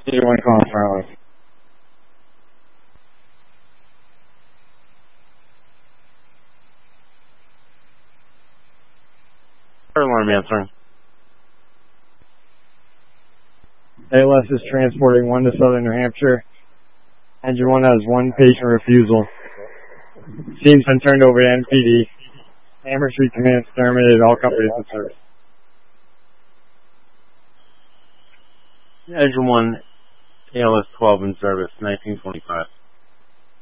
You want to call Charlotte? Alarm answering. ALS is transporting 1 to Southern New Hampshire. Engine 1 has 1 patient refusal. Scene's been turned over to NPD. Amherst Street Command terminated all companies in service. Engine 1, ALS 12 in service, 1925.